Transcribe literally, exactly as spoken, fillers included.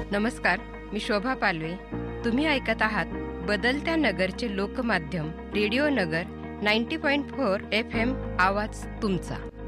नमस्कार, मी शोभा पालवे. तुम्ही ऐकत आहात बदलत्या नगरचे लोकमाध्यम रेडिओ नगर नव्वद पॉइंट चार एफ एम. आवाज तुमचा.